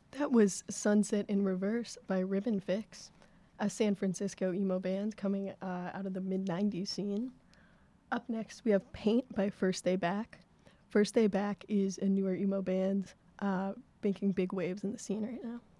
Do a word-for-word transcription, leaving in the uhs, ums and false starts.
That was Sunset in Reverse by Ribbon Fix, a San Francisco emo band coming uh, out of the mid nineties scene. Up next, we have Paint by First Day Back. First Day Back is a newer emo band uh, making big waves in the scene right now.